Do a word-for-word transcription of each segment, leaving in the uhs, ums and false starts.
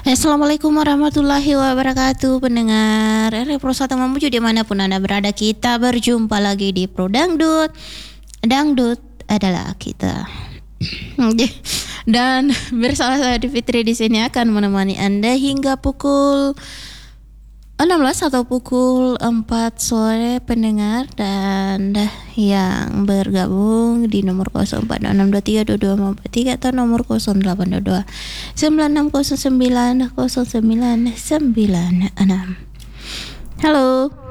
Assalamualaikum warahmatullahi wabarakatuh. Pendengar R R Pro satu Mamuju dimanapun Anda berada, kita berjumpa lagi di Pro Dangdut. Dangdut adalah kita. Dan bersama saya di Fitri di sini akan menemani Anda hingga pukul enam belas atau pukul empat sore pendengar, dan yang bergabung di nomor nol empat enam dua tiga dua dua empat tiga atau nomor nol delapan dua dua sembilan enam nol sembilan nol sembilan sembilan enam. Halo.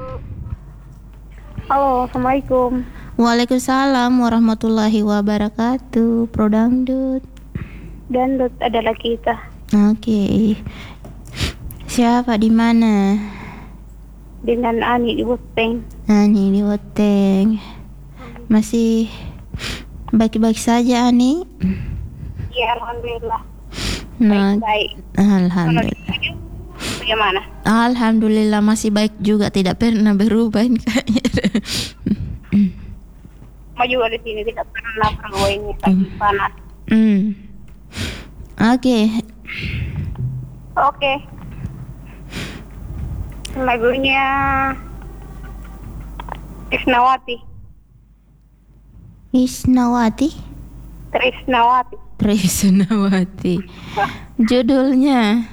Halo, Assalamualaikum. Waalaikumsalam warahmatullahi wabarakatuh. Pro Dangdut. Dangdut adalah kita. Oke. Okay. Siapa di mana? Dengan Ani di Woteng. Ani di Woteng. Masih baik-baik saja, Ani? Iya, alhamdulillah. Nah, baik. Alhamdulillah. Bagaimana? Alhamdulillah masih baik juga, tidak pernah berubah ini kayaknya. Mau juga di sini tidak pernah berubah ini, tapi panas. Hmm. Oke. Okay. Oke. Okay. Lagunya Krisnawati. Isnawati? Krisnawati. Krisnawati. Judulnya?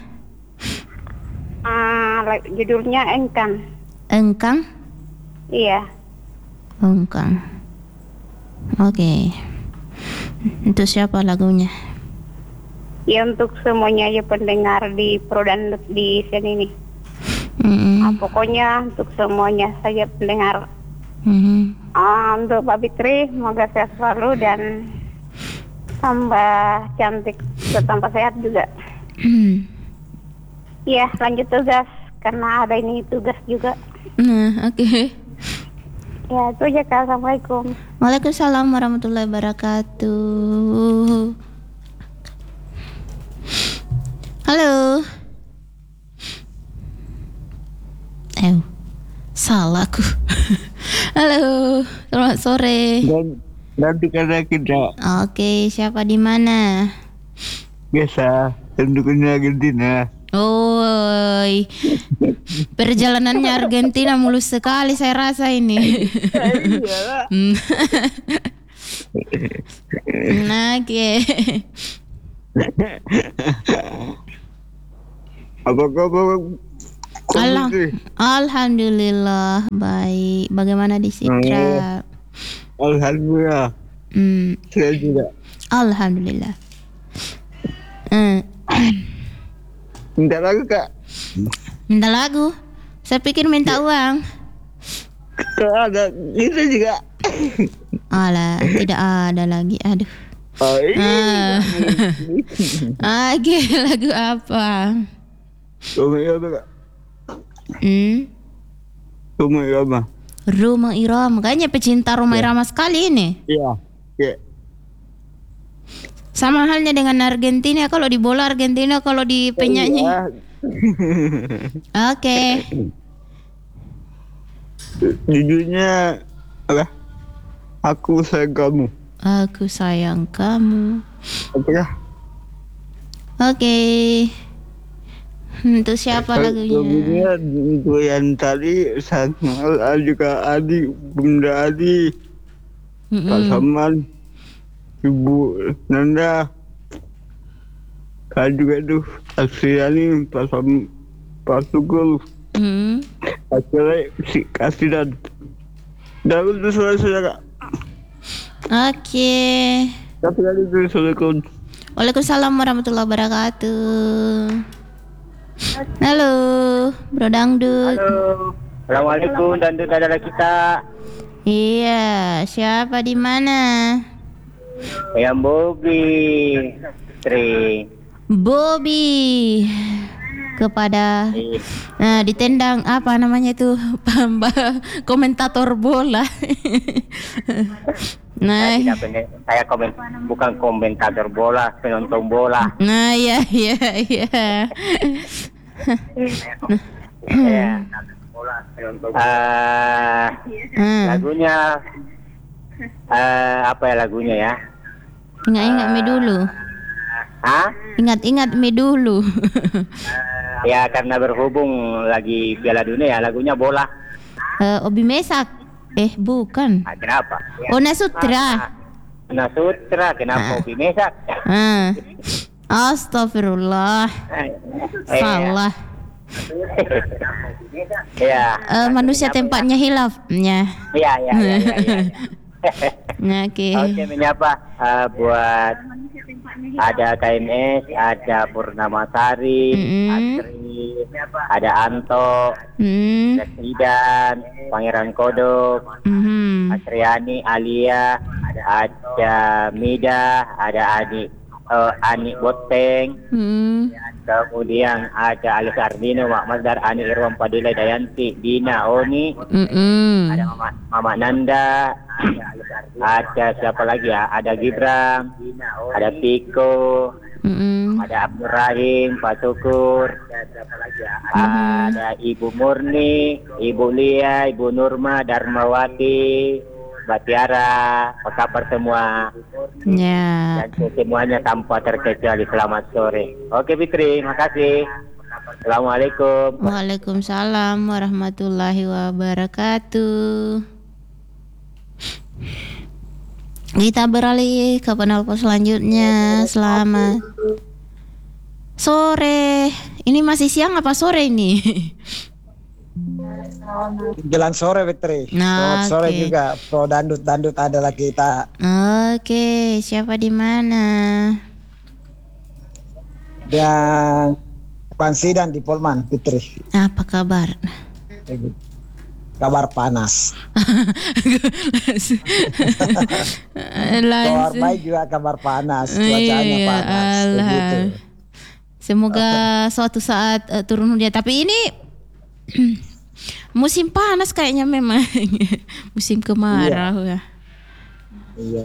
Ah, judulnya Engkang. Engkang? Iya. Engkang. Oke. Okay. Untuk siapa lagunya? Ya, untuk semuanya aja pendengar di Pro Dangdut di sini nih. Mm-hmm. Ah, pokoknya untuk semuanya saja pendengar. Mm-hmm. Ah, untuk Pak Fitri, semoga sehat selalu dan tambah cantik, tambah sehat juga. Iya, mm. lanjut tugas karena ada ini tugas juga. Nah, oke. Okay. Ya, itu aja Kak. Assalamualaikum. Waalaikumsalam warahmatullahi wabarakatuh. Halo. Eh, salah aku. Halo, selamat sore. Dan nanti karena kita. Oke, siapa di mana? Biasa, pendukungnya Argentina. Oi, perjalanannya Argentina mulus sekali saya rasa ini. Iyalah. Nah, oke. Apa kabar? Alah, alhamdulillah baik. Bagaimana di Sitra? Alhamdulillah. Hmm. Saya juga. Alhamdulillah. Hmm. Minta lagu Kak? Minta lagu? Saya pikir minta uang. Kak ada itu juga. Alah, tidak ada lagi. Aduh. Oh iya. Ah. Oke, lagu apa? Rumah Irama Kak. Hmm? Rumah Irama. Rumah Irama. Kayaknya pecinta Rumah ya. Irama sekali ini. Iya. Iya. Sama halnya dengan Argentina, kalau di bola Argentina, kalau di penyanyi. Iya. Oke. Judulnya apa? Aku sayang kamu. Aku sayang kamu. Apakah? Oke. Untuk siapa lagunya? Lagunya untuk yang tadi sama juga Adi, Bunda Adi, Mm-mm. Pak Saman, Ibu Nanda, Kak juga tuh Asriani, Pak Sam, Pak Sugul, Mm-mm. akhirnya si Kasidan. Dan itu saudara-saudara. Oke. Tapi tadi itu saudara. Waalaikumsalam warahmatullahi wabarakatuh. Halo, Bro Dangdut. Halo. Assalamualaikum, Dangdut adalah kita. Iya, siapa di mana? Yang Bobby. Tri. Bobby. Kepada nah, ditendang apa namanya itu? Komentator bola. Nah, saya, tidak, saya komen, bukan komentator bola, penonton bola. Nah, iya iya iya. Ya, uh, Hmm. lagunya uh, apa ya lagunya ya? Ingat-ingat me dulu. Hah? Ingat-ingat mi dulu. Ya karena berhubung lagi Piala Dunia ya lagunya bola. Eh, Obi Mesak. Eh, bukan. Ah, kenapa? Ona Sutra. Nah Sutra, kenapa Obi Mesak? Ah. Astagfirullah. Salah. Ya. Eh, manusia tempatnya hilafnya. Iya, iya, iya, iya. Nah, oke. Oke, menyapa eh, buat ada K M S, ada Purnamasari, Mm-mm. Astri, ada Anto, Hmm. ada Sidan, Pangeran Kodok, Mhm. Astriani, Alia, ada Mida, ada Adi, eh, Ani Boteng, Hmm. kemudian ada Alis Ardino, Mak Masdar, Ani Irwan Padilla, Dayanti, Dina, Oni, Mm-mm. ada Mama, Mama Nanda, ada siapa lagi ya? Ada Gibran, ada Piko, Mm-mm. ada Abdul Rahim, Pak Syukur, ada Ibu Murni, Ibu Lia, Ibu Nurma, Darmawati, Mbak Tiara, apa kabar semua? Ya. Dan semuanya tanpa terkecuali selamat sore. Oke Fitri, makasih. Assalamualaikum. Waalaikumsalam warahmatullahi wabarakatuh. Kita beralih ke penelpon selanjutnya. Selamat sore. Ini masih siang apa sore ini? Jelang sore Fitri. Nah, Selamat sore oke. juga. Pro dandut dandut adalah kita. Oke, siapa di mana? Dan Bang Sidan di Polman Fitri. Apa kabar? Kabar panas. Kabar Langsung. baik juga kabar panas. Cuacanya Iya, panas. alah. Begitu. Semoga suatu saat eh, turun hujan. Tapi ini musim panas kayaknya memang. Musim kemarau ya. Iya.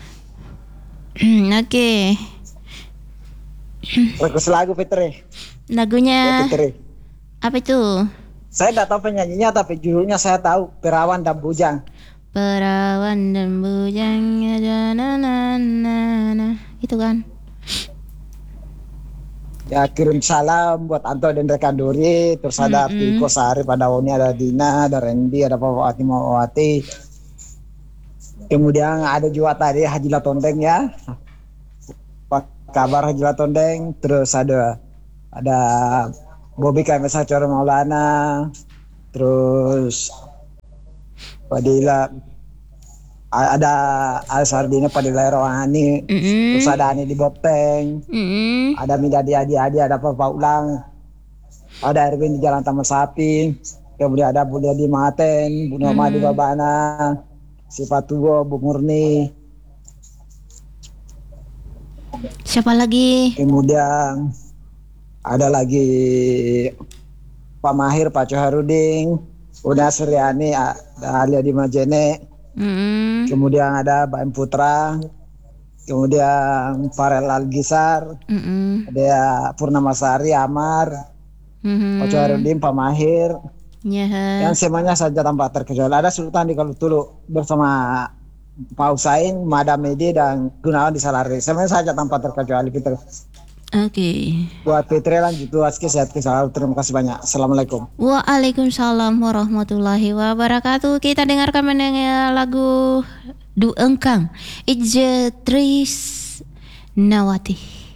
Oke. Request lagu Fitri. Ya, Lagunya Fitri. apa itu? Saya tidak tahu penyanyinya tapi judulnya saya tahu Perawan dan Bujang. Perawan dan bujangnya jananana. Itu kan. Ya kirim salam buat Anto dan rekan Duri. Terus ada Mm-mm. Piko Sari, ada Oni, ada Dina, ada Randy, ada Pawati Mawati. Kemudian ada juga tadi Haji Latondeng ya. Apa kabar Haji Latondeng? Terus ada ada Bobi K M S Coro Maulana. Terus Padilla a- ada Alsardina Padilla Rohani. Mm-mm. Terus ada Ani di Bopeng. Mm-mm. Ada Midadi Adi Adi, ada Papa Ulang, ada Erwin di Jalan Taman Sapi, kemudian ada Bulia di Maten, Bu Norma di Babana, si Fatugo, Bu Murni, Siapa lagi? kemudian ada lagi Pak Mahir, Pak Coharuding, Una Suryani, ada Alia di Majene, Mm-mm. kemudian ada Mbak M Putra, kemudian Farel Algisar, Mm-mm. ada Purnamasari, Amar, Mhm. Pak Coharuding, Pak Mahir, Ya. yang semuanya saja tanpa terkecuali. Ada Sultan di Kalutulu bersama Pak Usain, Madam Medi dan Gunawan di Salari. Semuanya saja tanpa terkecuali. Fitri. Oke. Buat Fitri lanjut Waski sehat selalu. Terima kasih banyak. Assalamualaikum. Waalaikumsalam warahmatullahi wabarakatuh. Kita dengarkan mendengar lagu Du Engkang Ije Tris Nawati.